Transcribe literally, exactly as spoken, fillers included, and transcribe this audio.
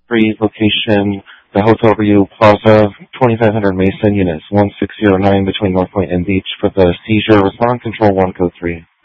three location, the Hotel View Plaza, twenty-five hundred Mason, units one six zero nine between North Point and Beach for the seizure. Respond control one code three.